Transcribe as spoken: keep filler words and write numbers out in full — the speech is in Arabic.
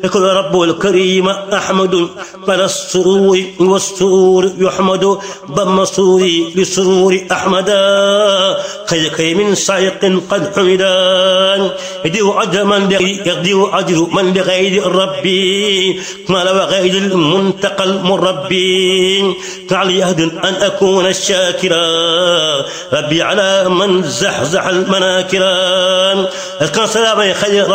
يقول رب الكريم أحمد على السرور والسرور يحمد ضم سروري لسرور أحمدا خير من سائق قد حمدا يديو عجر من يديو عجر من لغير ربي ما لو غير المنتقى المربي تعالى يهد أن أكون الشاكرا ربي على من زحزح المناكرا. كان سلام خير